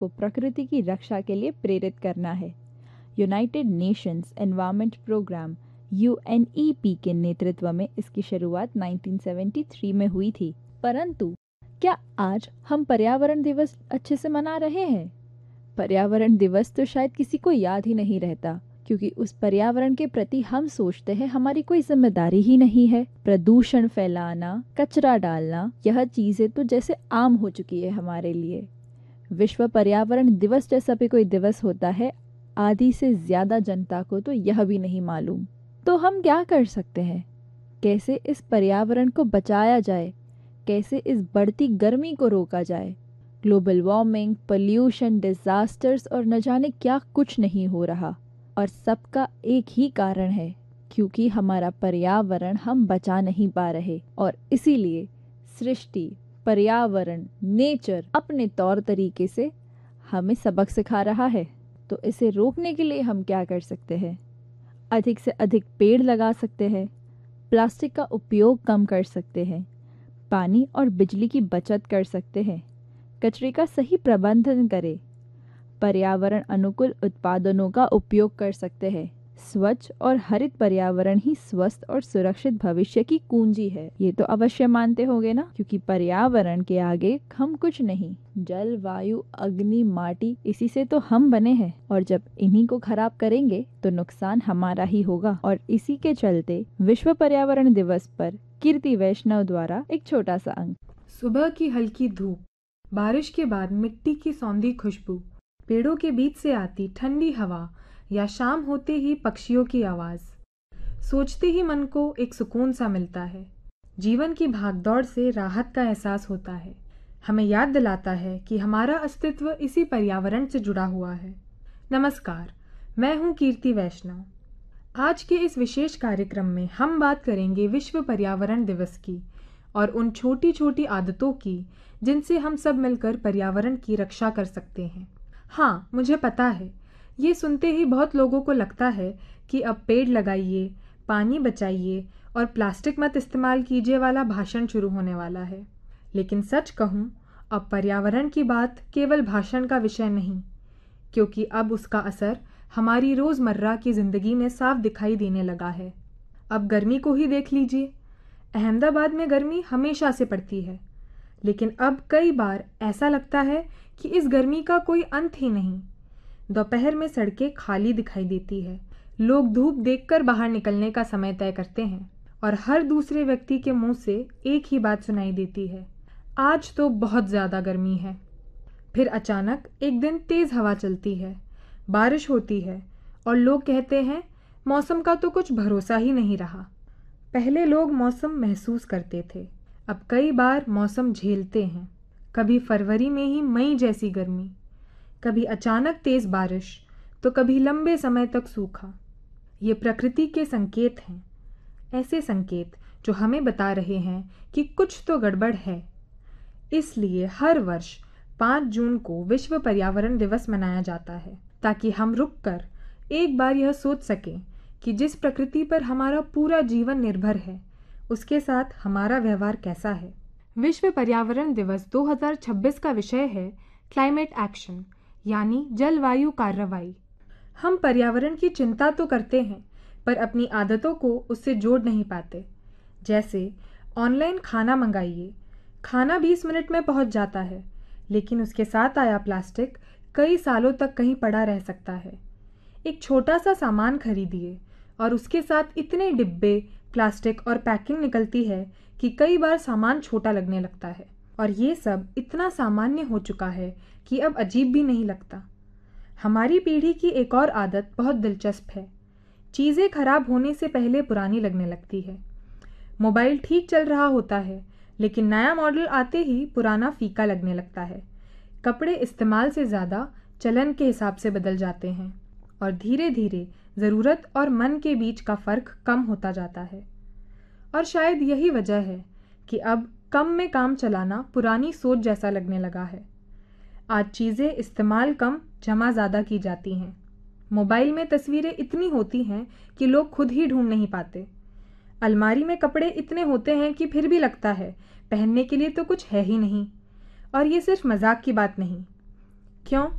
को प्रकृति की रक्षा के लिए प्रेरित करना है। United Nations environment programme UNEP के नेतृत्व में इसकी शुरुआत 1973 में हुई थी। परंतु क्या आज हम पर्यावरण दिवस अच्छे से मना रहे हैं? पर्यावरण दिवस तो शायद किसी को याद ही नहीं रहता, क्योंकि उस पर्यावरण के प्रति हम सोचते हैं हमारी कोई जिम्मेदारी ही नहीं है। प्रदूषण फैलाना, कचरा डालना, यह चीजें तो जैसे आम हो चुकी है हमारे लिए। विश्व पर्यावरण दिवस जैसा भी कोई दिवस होता है, आधी से ज्यादा जनता को तो यह भी नहीं मालूम। तो हम क्या कर सकते हैं? कैसे इस पर्यावरण को बचाया जाए? कैसे इस बढ़ती गर्मी को रोका जाए? ग्लोबल वार्मिंग, पोल्यूशन, डिजास्टर्स और न जाने क्या कुछ नहीं हो रहा, और सबका एक ही कारण है, क्योंकि हमारा पर्यावरण हम बचा नहीं पा रहे। और इसीलिए सृष्टि, पर्यावरण, नेचर अपने तौर तरीके से हमें सबक सिखा रहा है। तो इसे रोकने के लिए हम क्या कर सकते हैं? अधिक से अधिक पेड़ लगा सकते हैं, प्लास्टिक का उपयोग कम कर सकते हैं, पानी और बिजली की बचत कर सकते हैं, कचरे का सही प्रबंधन करें, पर्यावरण अनुकूल उत्पादनों का उपयोग कर सकते हैं। स्वच्छ और हरित पर्यावरण ही स्वस्थ और सुरक्षित भविष्य की कुंजी है। ये तो अवश्य मानते होंगे ना, क्योंकि पर्यावरण के आगे हम कुछ नहीं। जल, वायु, अग्नि, माटी, इसी से तो हम बने हैं, और जब इन्हीं को खराब करेंगे तो नुकसान हमारा ही होगा। और इसी के चलते विश्व पर्यावरण दिवस पर कीर्ति वैष्णव द्वारा एक छोटा सा अंक। सुबह की हल्की धूप, बारिश के बाद मिट्टी की सौंधी खुशबू, पेड़ों के बीच से आती ठंडी हवा, या शाम होते ही पक्षियों की आवाज, सोचते ही मन को एक सुकून सा मिलता है। जीवन की भागदौड़ से राहत का एहसास होता है। हमें याद दिलाता है कि हमारा अस्तित्व इसी पर्यावरण से जुड़ा हुआ है। नमस्कार, मैं हूँ कीर्ति वैष्णव। आज के इस विशेष कार्यक्रम में हम बात करेंगे विश्व पर्यावरण दिवस की, और उन छोटी छोटी आदतों की जिनसे हम सब मिलकर पर्यावरण की रक्षा कर सकते हैं। हाँ, मुझे पता है, ये सुनते ही बहुत लोगों को लगता है कि अब पेड़ लगाइए, पानी बचाइए और प्लास्टिक मत इस्तेमाल कीजिए वाला भाषण शुरू होने वाला है। लेकिन सच कहूँ, अब पर्यावरण की बात केवल भाषण का विषय नहीं, क्योंकि अब उसका असर हमारी रोज़मर्रा की ज़िंदगी में साफ दिखाई देने लगा है। अब गर्मी को ही देख लीजिए। अहमदाबाद में गर्मी हमेशा से पड़ती है, लेकिन अब कई बार ऐसा लगता है कि इस गर्मी का कोई अंत ही नहीं। दोपहर में सड़कें खाली दिखाई देती है, लोग धूप देखकर बाहर निकलने का समय तय करते हैं, और हर दूसरे व्यक्ति के मुंह से एक ही बात सुनाई देती है, आज तो बहुत ज़्यादा गर्मी है। फिर अचानक एक दिन तेज़ हवा चलती है, बारिश होती है, और लोग कहते हैं मौसम का तो कुछ भरोसा ही नहीं रहा। पहले लोग मौसम महसूस करते थे, अब कई बार मौसम झेलते हैं। कभी फरवरी में ही मई जैसी गर्मी, कभी अचानक तेज बारिश, तो कभी लंबे समय तक सूखा। ये प्रकृति के संकेत हैं, ऐसे संकेत जो हमें बता रहे हैं कि कुछ तो गड़बड़ है। इसलिए हर वर्ष 5 जून को विश्व पर्यावरण दिवस मनाया जाता है, ताकि हम रुककर एक बार यह सोच सकें कि जिस प्रकृति पर हमारा पूरा जीवन निर्भर है, उसके साथ हमारा व्यवहार कैसा है। विश्व पर्यावरण दिवस 2026 का विषय है क्लाइमेट एक्शन, यानी जलवायु कार्रवाई। हम पर्यावरण की चिंता तो करते हैं, पर अपनी आदतों को उससे जोड़ नहीं पाते। जैसे ऑनलाइन खाना मंगाइए, खाना 20 मिनट में पहुंच जाता है, लेकिन उसके साथ आया प्लास्टिक कई सालों तक कहीं पड़ा रह सकता है। एक छोटा सा सामान खरीदिए और उसके साथ इतने डिब्बे, प्लास्टिक और पैकिंग निकलती है कि कई बार सामान छोटा लगने लगता है, और ये सब इतना सामान्य हो चुका है कि अब अजीब भी नहीं लगता। हमारी पीढ़ी की एक और आदत बहुत दिलचस्प है, चीज़ें खराब होने से पहले पुरानी लगने लगती है। मोबाइल ठीक चल रहा होता है, लेकिन नया मॉडल आते ही पुराना फीका लगने लगता है। कपड़े इस्तेमाल से ज़्यादा चलन के हिसाब से बदल जाते हैं, और धीरे धीरे ज़रूरत और मन के बीच का फ़र्क कम होता जाता है। और शायद यही वजह है कि अब कम में काम चलाना पुरानी सोच जैसा लगने लगा है। आज चीज़ें इस्तेमाल कम, जमा ज़्यादा की जाती हैं। मोबाइल में तस्वीरें इतनी होती हैं कि लोग खुद ही ढूंढ नहीं पाते। अलमारी में कपड़े इतने होते हैं कि फिर भी लगता है पहनने के लिए तो कुछ है ही नहीं। और ये सिर्फ मजाक की बात नहीं। क्यों?